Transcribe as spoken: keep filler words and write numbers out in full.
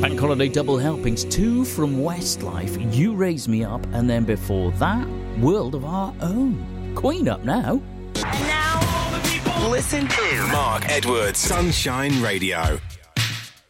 Bank Holiday double helpings, two from Westlife, You Raise Me Up, and then before that, World of Our Own. Queen up now. And now, listen to Mark Edwards, Sunshine Radio.